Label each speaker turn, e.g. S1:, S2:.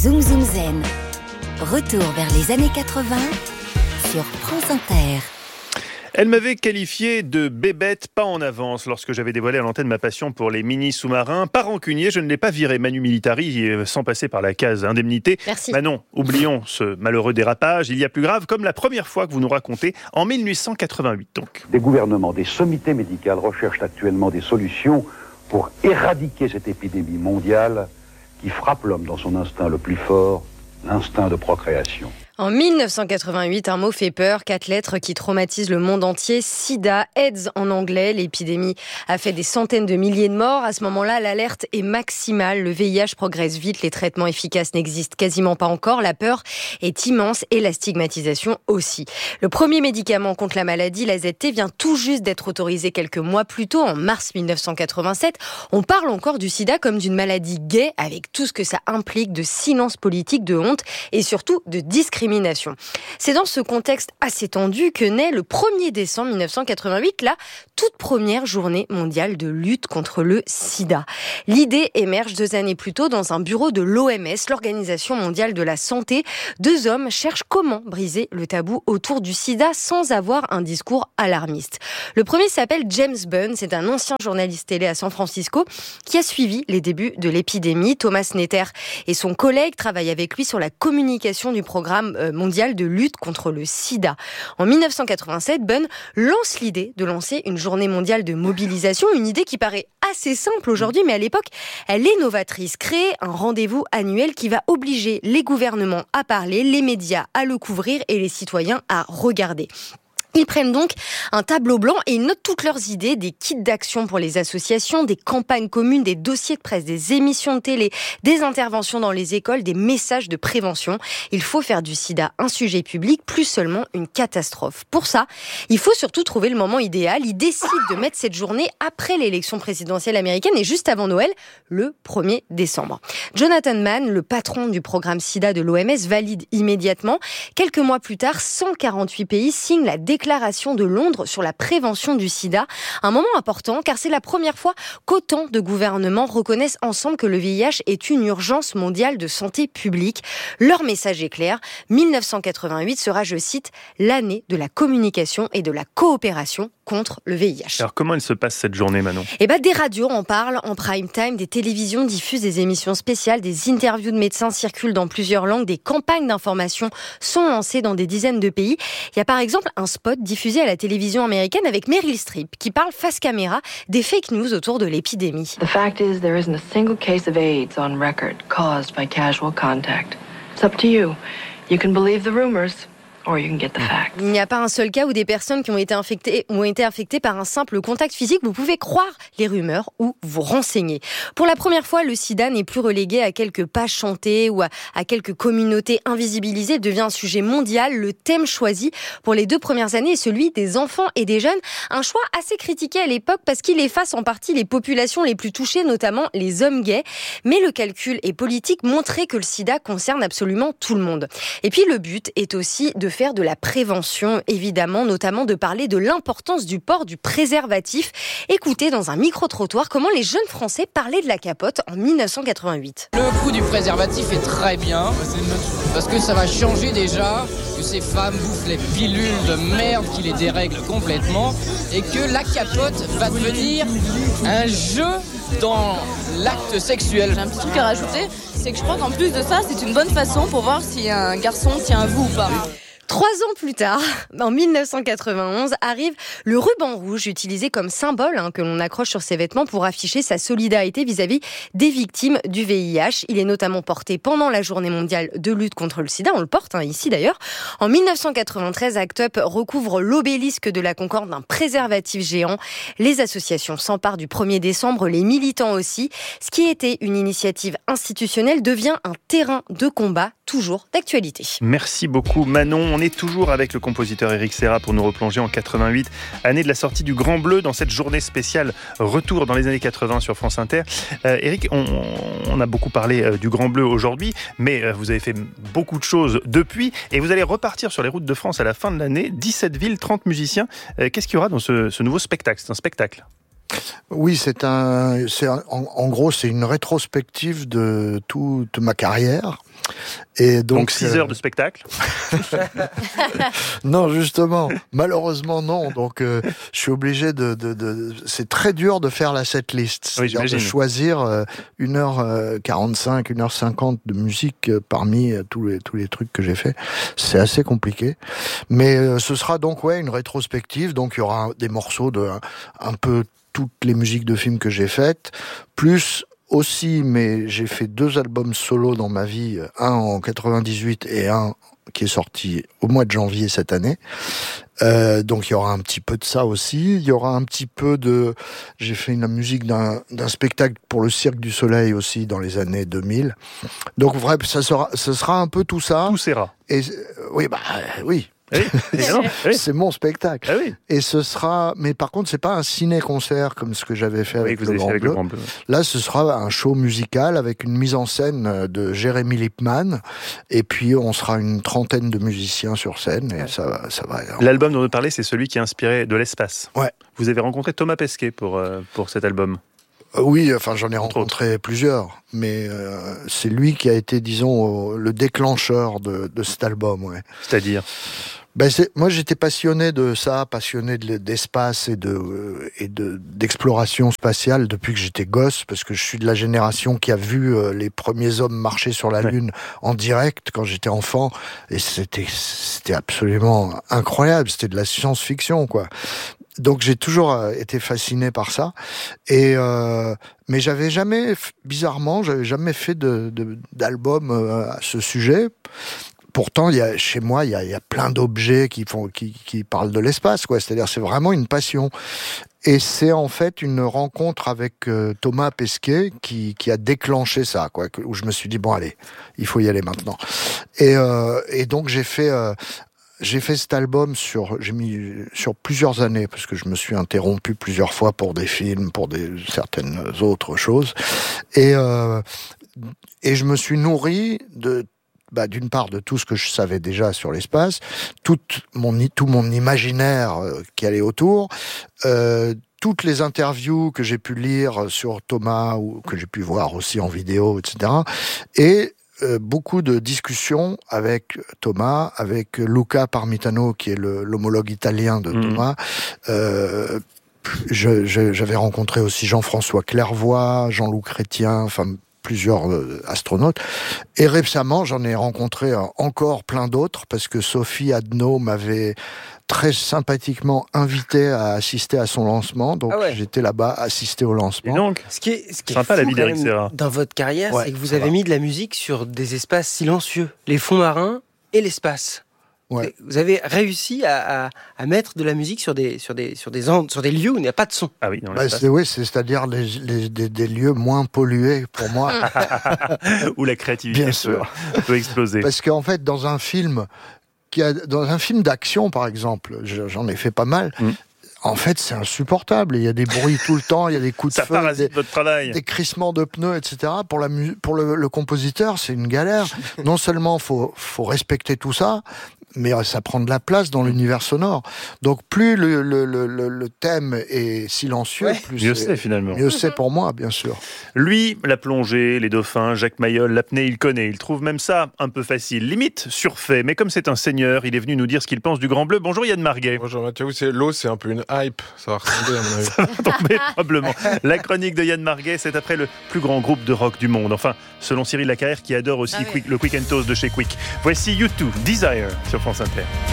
S1: Zoom Zoom Zen. Retour vers les années 80 sur France Inter.
S2: Elle m'avait qualifié de bébête pas en avance lorsque j'avais dévoilé à l'antenne ma passion pour les mini-sous-marins. Pas rancunier, je ne l'ai pas viré Manu Militari sans passer par la case indemnité.
S3: Merci.
S2: Manon, oublions ce malheureux dérapage. Il y a plus grave, comme la première fois que vous nous racontez, en 1888 donc.
S4: Des gouvernements, des sommités médicales recherchent actuellement des solutions pour éradiquer cette épidémie mondiale qui frappe l'homme dans son instinct le plus fort, l'instinct de procréation.
S3: En 1988, un mot fait peur, 4 lettres qui traumatisent le monde entier. SIDA, AIDS en anglais. L'épidémie a fait des centaines de milliers de morts. À ce moment-là, l'alerte est maximale. Le VIH progresse vite. Les traitements efficaces n'existent quasiment pas encore. La peur est immense et la stigmatisation aussi. Le premier médicament contre la maladie, l'AZT, vient tout juste d'être autorisé quelques mois plus tôt, en mars 1987. On parle encore du sida comme d'une maladie gay, avec tout ce que ça implique de silence politique, de honte et surtout de discrimination. C'est dans ce contexte assez tendu que naît le 1er décembre 1988, la toute première journée mondiale de lutte contre le sida. L'idée émerge 2 années plus tôt dans un bureau de l'OMS, l'Organisation mondiale de la santé. 2 hommes cherchent comment briser le tabou autour du sida sans avoir un discours alarmiste. Le premier s'appelle James Bunn, c'est un ancien journaliste télé à San Francisco qui a suivi les débuts de l'épidémie. Thomas Netter et son collègue travaillent avec lui sur la communication du programme mondial de lutte contre le sida. En 1987, Bunn lance l'idée de lancer une journée mondiale de mobilisation, une idée qui paraît assez simple aujourd'hui, mais à l'époque, elle est novatrice. Créer un rendez-vous annuel qui va obliger les gouvernements à parler, les médias à le couvrir et les citoyens à regarder. Ils prennent donc un tableau blanc et ils notent toutes leurs idées, des kits d'action pour les associations, des campagnes communes, des dossiers de presse, des émissions de télé, des interventions dans les écoles, des messages de prévention. Il faut faire du sida un sujet public, plus seulement une catastrophe. Pour ça, il faut surtout trouver le moment idéal. Ils décident de mettre cette journée après l'élection présidentielle américaine et juste avant Noël, le 1er décembre. Jonathan Mann, le patron du programme sida de l'OMS, valide immédiatement. Quelques mois plus tard, 148 pays signent la déclaration de Londres sur la prévention du sida. Un moment important car c'est la première fois qu'autant de gouvernements reconnaissent ensemble que le VIH est une urgence mondiale de santé publique. Leur message est clair. 1988 sera, je cite, l'année de la communication et de la coopération contre le VIH.
S2: Alors comment elle se passe cette journée, Manon ?
S3: Des radios en parlent en prime time, des télévisions diffusent des émissions spéciales, des interviews de médecins circulent dans plusieurs langues, des campagnes d'information sont lancées dans des dizaines de pays. Il y a par exemple un spot diffusé à la télévision américaine avec Meryl Streep qui parle face caméra des fake news autour de l'épidémie.
S5: The fact is there isn't a single case of AIDS on record caused by casual contact. It's up to you. You can believe the rumors. Or you can get the facts.
S3: Il n'y a pas un seul cas où des personnes qui ont été infectées par un simple contact physique. Vous pouvez croire les rumeurs ou vous renseigner. Pour la première fois, le sida n'est plus relégué à quelques pages chantées ou à quelques communautés invisibilisées. Il devient un sujet mondial. Le thème choisi pour les 2 premières années est celui des enfants et des jeunes. Un choix assez critiqué à l'époque parce qu'il efface en partie les populations les plus touchées, notamment les hommes gays. Mais le calcul est politique, montrer que le sida concerne absolument tout le monde. Et puis le but est aussi de faire de la prévention, évidemment, notamment de parler de l'importance du port du préservatif. Écoutez dans un micro-trottoir comment les jeunes Français parlaient de la capote en 1988.
S6: Le coup du préservatif est très bien, parce que ça va changer déjà, que ces femmes bouffent les pilules de merde qui les dérèglent complètement, et que la capote va devenir un jeu dans l'acte sexuel.
S7: J'ai un petit truc à rajouter, c'est que je crois qu'en plus de ça, c'est une bonne façon pour voir si un garçon tient à vous ou pas.
S3: 3 ans plus tard, en 1991, arrive le ruban rouge utilisé comme symbole que l'on accroche sur ses vêtements pour afficher sa solidarité vis-à-vis des victimes du VIH. Il est notamment porté pendant la journée mondiale de lutte contre le sida. On le porte ici d'ailleurs. En 1993, ACT UP recouvre l'obélisque de la Concorde d'un préservatif géant. Les associations s'emparent du 1er décembre, les militants aussi. Ce qui était une initiative institutionnelle devient un terrain de combat toujours d'actualité.
S2: Merci beaucoup Manon. On est toujours avec le compositeur Éric Serra pour nous replonger en 88, année de la sortie du Grand Bleu dans cette journée spéciale retour dans les années 80 sur France Inter. Éric, on a beaucoup parlé du Grand Bleu aujourd'hui, mais vous avez fait beaucoup de choses depuis et vous allez repartir sur les routes de France à la fin de l'année. 17 villes, 30 musiciens. Qu'est-ce qu'il y aura dans ce nouveau spectacle ? C'est un spectacle.
S8: Oui, en gros, c'est une rétrospective de toute ma carrière. Et donc
S2: 6 heures de spectacle.
S8: Non, justement, malheureusement non. Donc je suis obligé c'est très dur de faire la setlist, c'est-à-dire de choisir 1h45, 1h50 de musique parmi tous les trucs que j'ai fait. C'est assez compliqué, mais ce sera donc une rétrospective. Donc il y aura des morceaux de un peu toutes les musiques de films que j'ai faites, plus aussi, mais j'ai fait 2 albums solo dans ma vie, un en 98 et un qui est sorti au mois de janvier cette année. Donc il y aura un petit peu de ça aussi. Il y aura un petit peu de... J'ai fait la musique d'un spectacle pour le Cirque du Soleil aussi dans les années 2000. Donc vrai, ce sera un peu tout ça.
S2: Tout sera.
S8: Et oui.
S2: Oui.
S8: C'est mon spectacle.
S2: Ah oui.
S8: Et ce sera, mais par contre, c'est pas un ciné-concert comme ce que j'avais fait avec le Grand Bleu. Là, ce sera un show musical avec une mise en scène de Jérémy Lippmann. Et puis, on sera une 30aine de musiciens sur scène. Et ça va.
S2: L'album dont vous parlez, c'est celui qui est inspiré de l'espace.
S8: Ouais.
S2: Vous avez rencontré Thomas Pesquet pour cet album.
S8: Oui, enfin j'en ai rencontré plusieurs, mais c'est lui qui a été, disons, le déclencheur de cet album. Ouais.
S2: C'est-à-dire
S8: moi j'étais passionné de ça, passionné d'espace et d'exploration spatiale depuis que j'étais gosse, parce que je suis de la génération qui a vu les premiers hommes marcher sur la Lune en direct quand j'étais enfant, et c'était absolument incroyable, c'était de la science-fiction, quoi. Donc j'ai toujours été fasciné par ça, mais j'avais jamais fait d'album à ce sujet. Pourtant, chez moi, il y a plein d'objets qui parlent de l'espace, quoi. C'est-à-dire, c'est vraiment une passion. Et c'est en fait une rencontre avec Thomas Pesquet qui a déclenché ça, quoi. Où je me suis dit bon, allez, il faut y aller maintenant. Et donc j'ai fait cet album sur plusieurs années, parce que je me suis interrompu plusieurs fois pour des films, pour certaines autres choses, et je me suis nourri d'une part de tout ce que je savais déjà sur l'espace, tout mon imaginaire qui allait autour, toutes les interviews que j'ai pu lire sur Thomas ou que j'ai pu voir aussi en vidéo, etc. Et beaucoup de discussions avec Thomas, avec Luca Parmitano, qui est l'homologue italien de Thomas. J'avais rencontré aussi Jean-François Clairvoy, Jean-Loup Chrétien, enfin plusieurs astronautes. Et récemment, j'en ai rencontré encore plein d'autres, parce que Sophie Adno m'avait très sympathiquement invité à assister à son lancement. Donc j'étais là-bas, assister au lancement.
S2: Et donc,
S9: ce qui est
S2: sympa,
S9: fou,
S2: la vie d'Éric Serra
S9: dans votre carrière, c'est que vous avez mis de la musique sur des espaces silencieux, les fonds marins et l'espace. Ouais. Vous avez réussi à mettre de la musique sur des lieux où il n'y a pas de son.
S2: Ah oui,
S8: c'est-à-dire des lieux moins pollués pour moi.
S2: Où la créativité peut exploser.
S8: Parce qu'en fait, dans un film d'action, par exemple, j'en ai fait pas mal. En fait, c'est insupportable. Il y a des bruits tout le temps, il y a des coups de feu, des crissements de pneus, etc. Pour le compositeur, c'est une galère. Non seulement faut respecter tout ça, mais ça prend de la place dans l'univers sonore. Donc plus le thème est silencieux, plus
S2: mieux c'est finalement.
S8: Mieux c'est pour moi, bien sûr.
S2: Lui, la plongée, les dauphins, Jacques Mayol, l'apnée, il connaît. Il trouve même ça un peu facile, limite surfait. Mais comme c'est un seigneur, il est venu nous dire ce qu'il pense du Grand Bleu. Bonjour Yann Marguet.
S10: Bonjour Mathieu. L'eau, c'est un peu une hype. Ça va retomber à mon avis.
S2: Ça va tomber probablement. La chronique de Yann Marguet, c'est après le plus grand groupe de rock du monde. Enfin, selon Cyril Lacarrière, qui adore aussi le Quick and Toast de chez Quick. Voici U2, Desire, sur France Inter.